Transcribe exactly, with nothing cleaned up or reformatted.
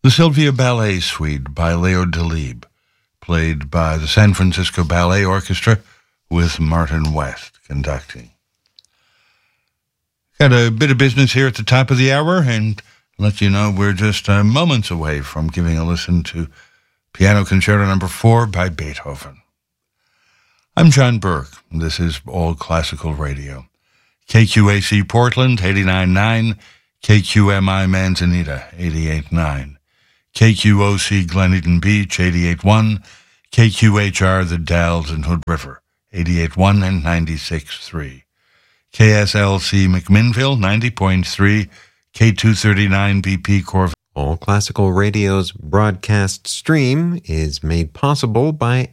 The Sylvia Ballet Suite by Leo Delibes, played by the San Francisco Ballet Orchestra with Martin West conducting. Got a bit of business here at the top of the hour, and let you know we're just uh, moments away from giving a listen to Piano Concerto Number Four by Beethoven. I'm John Burke. This is All Classical Radio. K Q A C Portland, eighty-nine point nine, K Q M I Manzanita, eighty-eight point nine, K Q O C Glen Eden Beach, eighty-eight point one, K Q H R The Dalles and Hood River, eighty-eight point one and ninety-six point three, K S L C McMinnville, ninety point three, K two thirty-nine B P Corvallis. All Classical Radio's broadcast stream is made possible by